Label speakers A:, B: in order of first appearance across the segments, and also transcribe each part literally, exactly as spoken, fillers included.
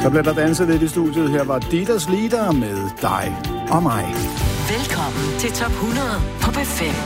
A: Så blev der danset lidt i studiet. Her var Dieters Lieder med dig og mig.
B: Velkommen til Top hundrede på B fem.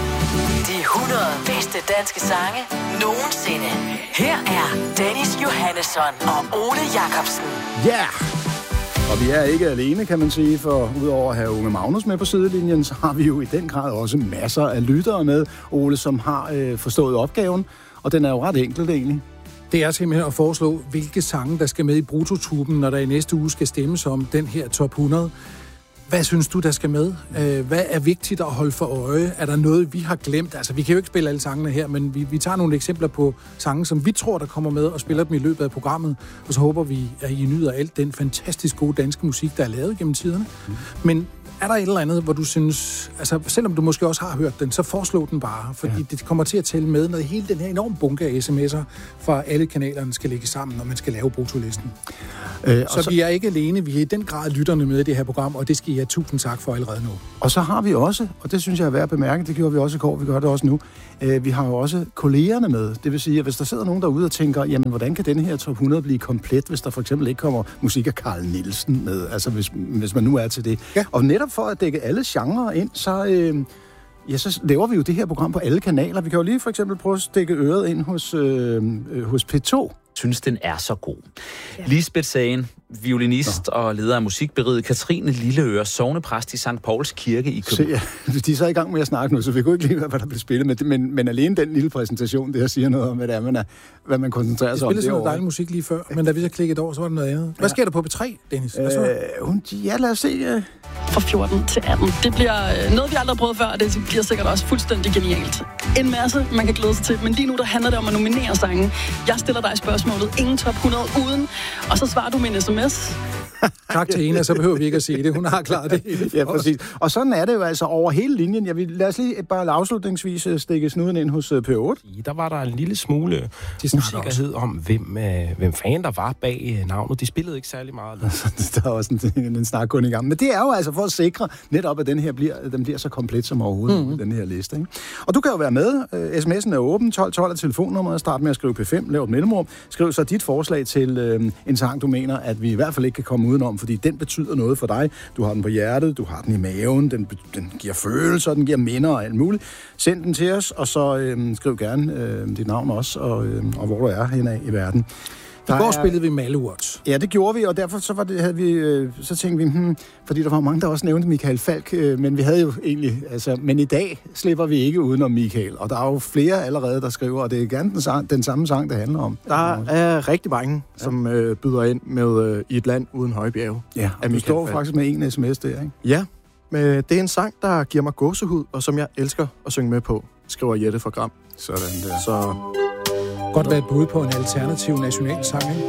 B: De hundrede bedste danske sange nogensinde. Her er Dennis Johannesson og Ole Jacobsen.
A: Ja! Yeah! Og vi er ikke alene, kan man sige, for udover at have Unge Magnus med på sidelinjen, så har vi jo i den grad også masser af lyttere med, Ole, som har øh, forstået opgaven. Og den er jo ret enkelt egentlig.
C: Det er simpelthen at foreslå, hvilke sange, der skal med i brutotuben, når der i næste uge skal stemmes om den her top hundrede. Hvad synes du, der skal med? Hvad er vigtigt at holde for øje? Er der noget, vi har glemt? Altså, vi kan jo ikke spille alle sangene her, men vi, vi tager nogle eksempler på sange, som vi tror, der kommer med, og spiller dem i løbet af programmet. Og så håber vi, at I nyder alt den fantastisk gode danske musik, der er lavet gennem tiderne. Mm. Men er der et eller andet, hvor du synes, altså selvom du måske også har hørt den, så foreslå den bare, fordi ja. det kommer til at tælle med, når hele den her enorme bunke af sms'er fra alle kanalerne skal lægge sammen, når man skal lave brutolisten. Øh, så, så vi er ikke alene, vi er i den grad lytterne med i det her program, og det skal I have tusind tak for allerede nu.
A: Og så har vi også, og det synes jeg er værd at bemærke, det gjorde vi også i går, vi gør det også nu, øh, vi har jo også kollegerne med. Det vil sige, at hvis der sidder nogen derude og tænker, jamen hvordan kan den her top hundrede blive komplet, hvis der for eksempel ikke kommer musik af Carl Nielsen med, altså hvis, hvis man nu er til det. Ja. Og netop for at dække alle genrer ind, så, øh, ja, så laver vi jo det her program på alle kanaler. Vi kan jo lige for eksempel prøve at stikke øret ind hos, øh, hos P to.
D: Synes, den er så god. Ja. Lisbeth Sagen, violinist Nå. og leder af musikberiget, Katrine Lilleøre, sognepræst i Sankt Pauls Kirke i København.
A: Se, ja, de er så i gang med at snakke nu, så vi kunne ikke lige høre, hvad der blev spillet, men, men, men alene den lille præsentation, det her siger noget om, hvad det er, man, er, hvad man koncentrerer sig om.
C: Det spillede sådan noget dejlig musik lige før, men da vi så klikkede over, så var det noget andet. Hvad ja. sker der på P tre, Dennis? Hvad så?
A: Øh, hun, ja, lad os se. Uh...
E: Fra fjorten til atten. Det bliver noget, vi aldrig har prøvet før, og det bliver sikkert også fuldstændig genialt. En masse, man kan glæde sig til, men lige nu der handler det om at nominere sange. Jeg stiller dig spørgsmålet, ingen top hundrede uden, og så svarer du med en sms.
C: Tak til Ena, så behøver vi ikke at sige det. Hun har klaret det.
A: Ja, præcis. Og sådan er det jo altså over hele linjen. Jeg vil, lad os lige bare afslutningsvis stikke snuden ind hos P otte.
F: Der var der en lille smule usikkerhed om, hvem, øh, hvem fan der var bag navnet. De spillede ikke særlig meget.
A: Der er også en, en snak kun i gang. Men det er jo altså for at sikre netop, at den her bliver, den bliver så komplet som overhovedet, mm-hmm. den her liste. Ikke? Og du kan jo være med. sms'en er åben. tolv tolv er telefonnummeret. Start med at skrive P fem. Lav et mellemrum. Skriv så dit forslag til øh, en sang, du mener, at vi i hvert fald ikke kan komme udenom, fordi den betyder noget for dig. Du har den på hjertet, du har den i maven, den, den giver følelser, den giver minder og alt muligt. Send den til os, og så øh, skriv gerne øh, dit navn også, og, øh, og hvor du er henad i verden.
C: I går spillede vi Malurt.
A: Ja, det gjorde vi, og derfor så, var det, havde vi, øh, så tænkte vi, hmm, fordi der var mange, der også nævnte Michael Falch, øh, men vi havde jo egentlig, altså, men i dag slipper vi ikke udenom Michael, og der er jo flere allerede, der skriver, og det er gerne den, sang, den samme sang, det handler om.
G: Der er rigtig mange, ja. som øh, byder ind med øh, I et land uden højbjerge.
A: Ja, og du står faktisk med en sms der, ikke?
G: Ja, men det er en sang, der giver mig gåsehud, og som jeg elsker at synge med på, skriver Jette fra Gram.
A: Sådan der.
G: Så...
C: Godt være et bud på en alternativ nationalsang, ikke?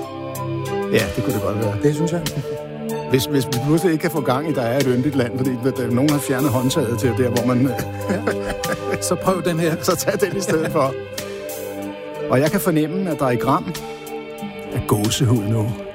A: Ja, det kunne det godt være.
C: Det synes jeg.
A: Hvis, hvis vi pludselig ikke kan få gang i, der er et yndigt land, fordi der, nogen har fjernet håndtaget til der, hvor man...
C: Så prøv den her.
A: Så tag den i stedet for. Og jeg kan fornemme, at der i Gram er gåsehud nu.